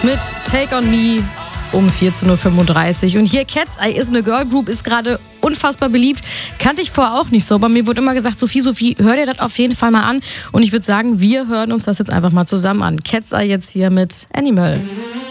mit Take On Me um 14.35 Uhr. Und hier Cat's Eye ist eine Girl Group, ist gerade unfassbar beliebt. Kannte ich vorher auch nicht so, aber mir wurde immer gesagt, Sophie, hör dir das auf jeden Fall mal an. Und ich würde sagen, wir hören uns das jetzt einfach mal zusammen an. Cat's Eye jetzt hier mit Animal.